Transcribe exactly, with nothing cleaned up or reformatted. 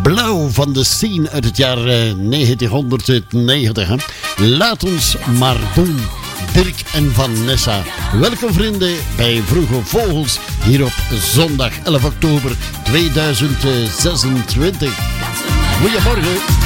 Blauw van de Scene uit het jaar uh, negentienhonderdnegentig. Hè? Laat ons maar doen. Dirk en Vanessa. Welkom vrienden bij Vroege Vogels hier op zondag elf oktober tweeduizend zesentwintig. Goedemorgen.